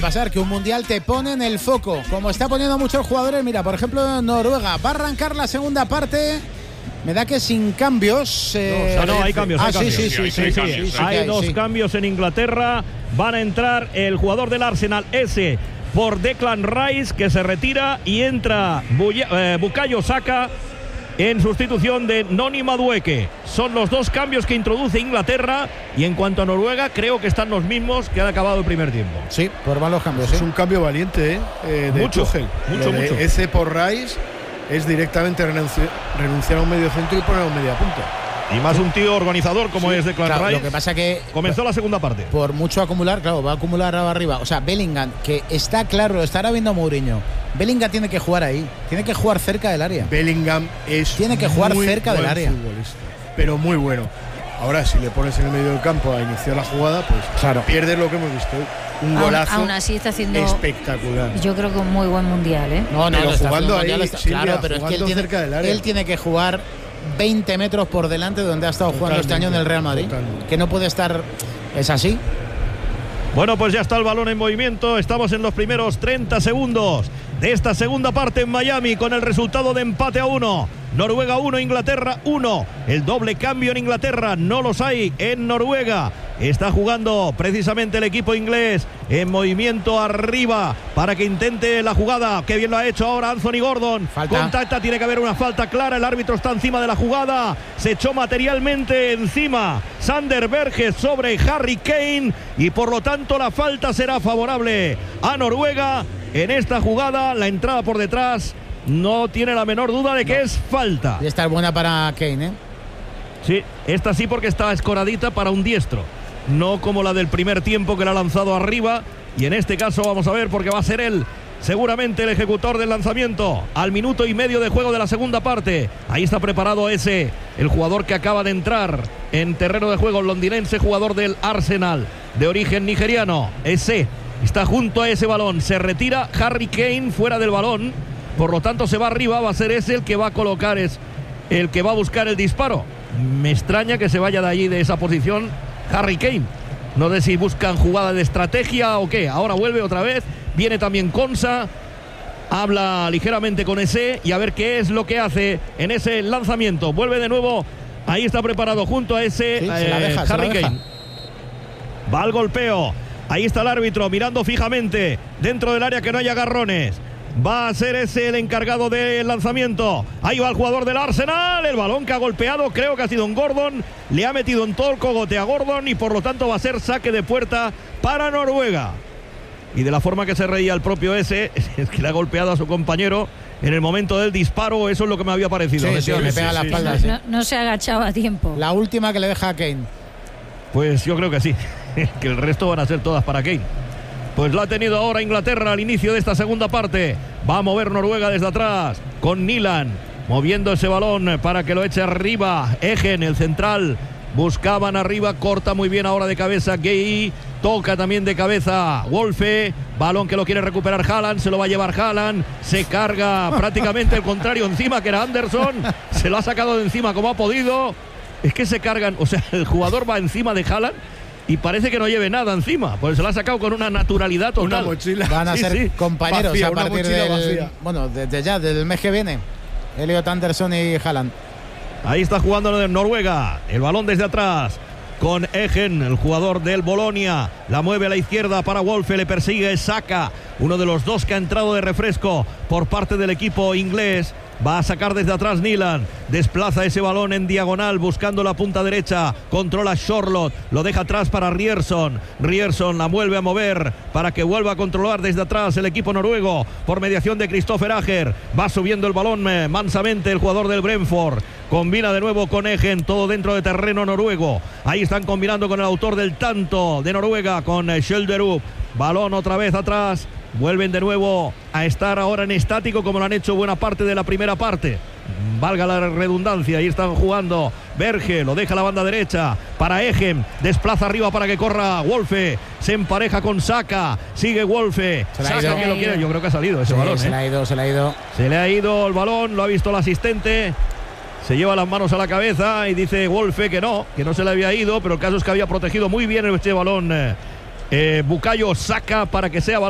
pasar, que un mundial te pone en el foco, como está poniendo muchos jugadores. Mira, por ejemplo, Noruega va a arrancar la segunda parte. Me da que sin cambios. No, hay cambios. Hay dos cambios en Inglaterra. Van a entrar el jugador del Arsenal, ese, por Declan Rice, que se retira, y entra Bukayo Saka en sustitución de Noni Madueke. Son los dos cambios que introduce Inglaterra, y en cuanto a Noruega, creo que están los mismos que han acabado el primer tiempo. Sí, por malos cambios. Es un cambio valiente, de mucho, Tuchel. mucho. Ese por Rice es directamente renunciar a un medio centro y poner a un media punta. Y más un tío organizador como es Declan Rice. Lo que pasa que comenzó la segunda parte. Por mucho acumular, claro, va a acumular arriba. O sea, Bellingham, que está claro, lo estará viendo Mourinho. Bellingham tiene que jugar ahí, tiene que jugar cerca del área. Bellingham tiene que jugar cerca del área. Pero muy bueno. Ahora, si le pones en el medio del campo a iniciar la jugada, pues claro, pierdes lo que hemos visto. Un golazo. Aún así está haciendo espectacular. Yo creo que un muy buen mundial, ¿eh? No, pero jugando ahí, claro, pero es que él tiene que jugar 20 metros por delante de donde ha estado jugando este año en el Real Madrid. Que no puede estar. Es así. Bueno, pues ya está el balón en movimiento. Estamos en los primeros 30 segundos de esta segunda parte en Miami, con el resultado de empate a 1. Noruega 1, Inglaterra 1. El doble cambio en Inglaterra no los hay en Noruega. Está jugando precisamente el equipo inglés en movimiento arriba para que intente la jugada. Qué bien lo ha hecho ahora Anthony Gordon. Contacta, tiene que haber una falta clara. El árbitro está encima de la jugada. Se echó materialmente encima Sander Berge sobre Harry Kane, y por lo tanto la falta será favorable a Noruega en esta jugada. La entrada por detrás no tiene la menor duda de que es falta. Y esta es buena para Kane, ¿eh? Sí, esta sí, porque está escoradita para un diestro. No como la del primer tiempo, que la ha lanzado arriba. Y en este caso vamos a ver, porque va a ser él seguramente el ejecutor del lanzamiento al minuto y medio de juego de la segunda parte. Ahí está preparado ese, el jugador que acaba de entrar en terreno de juego, el londinense, jugador del Arsenal, de origen nigeriano. Ese está junto a ese balón. Se retira Harry Kane fuera del balón. Por lo tanto se va arriba. Va a ser ese el que va a colocar, es el que va a buscar el disparo. Me extraña que se vaya de allí, de esa posición, Harry Kane. No sé si buscan jugada de estrategia o qué. Ahora vuelve otra vez. Viene también Konsa. Habla ligeramente con ese y a ver qué es lo que hace en ese lanzamiento. Vuelve de nuevo. Ahí está preparado junto a ese Harry Kane. Va al golpeo. Ahí está el árbitro mirando fijamente dentro del área, que no haya agarrones. Va a ser ese el encargado del lanzamiento. Ahí va el jugador del Arsenal. El balón que ha golpeado, creo que ha sido un Gordon. Le ha metido en todo el cogote a Gordon, y por lo tanto va a ser saque de puerta para Noruega. Y de la forma que se reía el propio ese, es que le ha golpeado a su compañero en el momento del disparo. Eso es lo que me había parecido. Sí, me pega la espalda. No se agachaba a tiempo. La última que le deja a Kane. Pues yo creo que sí. Que el resto van a ser todas para Kane. Pues lo ha tenido ahora Inglaterra al inicio de esta segunda parte. Va a mover Noruega desde atrás con Nilan, moviendo ese balón para que lo eche arriba. Egen, el central, buscaban arriba, corta muy bien ahora de cabeza Gueye, toca también de cabeza Wolfe, balón que lo quiere recuperar Haaland, se lo va a llevar Haaland, se carga prácticamente el contrario encima, que era Anderson, se lo ha sacado de encima como ha podido. Es que se cargan, o sea, el jugador va encima de Haaland y parece que no lleve nada encima, pues se lo ha sacado con una naturalidad total. Una mochila. Van a ser compañeros vacía, a partir desde ya, del mes que viene. Elliot Anderson y Haaland. Ahí está jugando Noruega, el balón desde atrás con Egen, el jugador del Bolonia. La mueve a la izquierda para Wolfe, le persigue Saka, uno de los dos que ha entrado de refresco por parte del equipo inglés. Va a sacar desde atrás Nilan, desplaza ese balón en diagonal buscando la punta derecha, controla Charlotte, lo deja atrás para Ryerson la vuelve a mover para que vuelva a controlar desde atrás el equipo noruego por mediación de Christopher Ager. Va subiendo el balón mansamente el jugador del Brentford, combina de nuevo con Egen, todo dentro de terreno noruego. Ahí están combinando con el autor del tanto de Noruega, con Skjelderup. Balón otra vez atrás. Vuelven de nuevo a estar ahora en estático, como lo han hecho buena parte de la primera parte. Valga la redundancia, ahí están jugando. Berge lo deja a la banda derecha para Egen, desplaza arriba para que corra Wolfe, se empareja con Saka, sigue Wolfe, Saka que lo quiere, yo creo que ha salido ese balón. Se le ha ido el balón, lo ha visto el asistente. Se lleva las manos a la cabeza y dice Wolfe que no se le había ido, pero el caso es que había protegido muy bien este balón Bukayo Saka para que sea balón